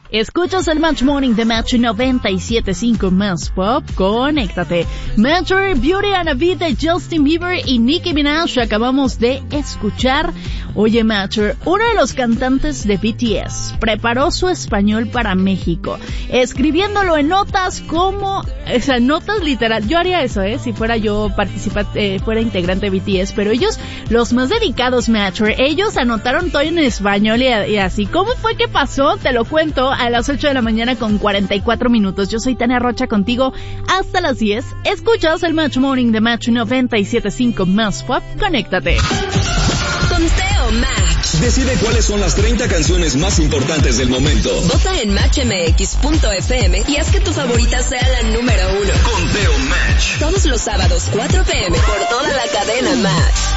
Escuchas el Match Morning de Match 97.5 más pop. Conéctate. Matcher, Beauty and a Beat de Justin Bieber y Nicki Minaj acabamos de escuchar. Oye, Matcher, uno de los cantantes de BTS preparó su español para México, escribiéndolo en notas notas literal. Yo haría eso, si fuera yo fuera integrante de BTS, pero ellos, los más dedicados, Matcher, ellos anotaron todo en español y así. ¿Cómo fue que pasó? Te lo cuento a las 8 de la mañana con 44 minutos. Yo soy Tania Rocha contigo hasta las 10. Escuchas el Match Morning de Match 97.5 más pop. Conéctate. Conteo Match. Decide cuáles son las 30 canciones más importantes del momento. Vota en matchmx.fm y haz que tu favorita sea la número 1. Conteo Match. Todos los sábados 4 p.m. por toda la cadena Match.